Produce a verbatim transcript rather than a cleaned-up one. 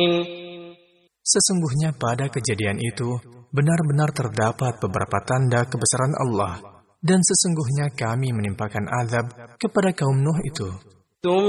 Sesungguhnya pada kejadian itu, benar-benar terdapat beberapa tanda kebesaran Allah, dan sesungguhnya kami menimpakan azab kepada kaum Nuh itu.